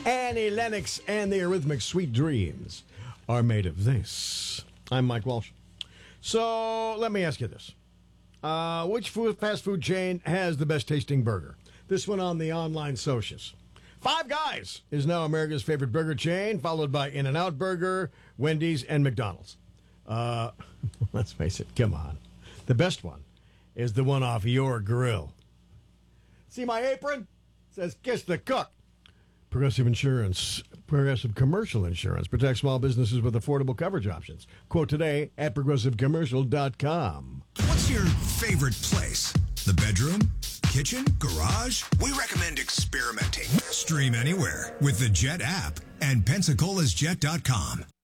Annie Lennox and the Eurythmics' Sweet Dreams are made of this. I'm Mike Walsh. So let me ask you this. Which fast food chain has the best tasting burger? This one on the online socials. Five Guys is now America's favorite burger chain, followed by In-N-Out Burger, Wendy's, and McDonald's. Let's face it, come on. The best one is the one off your grill. See my apron? It says Kiss the Cook. Progressive Commercial Insurance protects small businesses with affordable coverage options. Quote today at progressivecommercial.com. What's your favorite place? The bedroom? Kitchen? Garage? We recommend experimenting. Stream anywhere with the Jet app and PensacolaSjet.com.